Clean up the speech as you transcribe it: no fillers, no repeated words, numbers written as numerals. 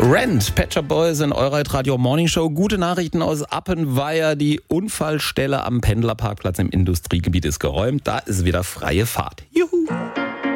Rent, Pet Shop Boys in Eure Radio Morning Show. Gute Nachrichten aus Appenweier. Die Unfallstelle am Pendlerparkplatz im Industriegebiet ist geräumt. Da ist wieder freie Fahrt. Juhu!